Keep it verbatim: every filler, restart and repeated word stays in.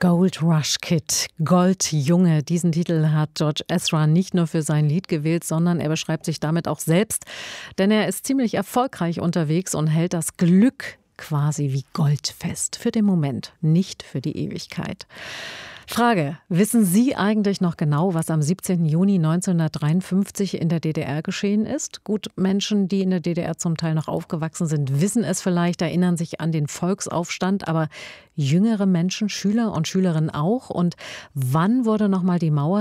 Gold Rush Kid, Goldjunge. Diesen Titel hat George Ezra nicht nur für sein Lied gewählt, sondern er beschreibt sich damit auch selbst. Denn er ist ziemlich erfolgreich unterwegs und hält das Glück quasi wie Gold fest. Für den Moment, nicht für die Ewigkeit. Frage: Wissen Sie eigentlich noch genau, was am siebzehnten Juni neunzehnhundertdreiundfünfzig in der D D R geschehen ist? Gut, Menschen, die in der D D R zum Teil noch aufgewachsen sind, wissen es vielleicht, erinnern sich an den Volksaufstand, aber jüngere Menschen, Schüler und Schülerinnen auch. Und wann wurde noch mal die Mauer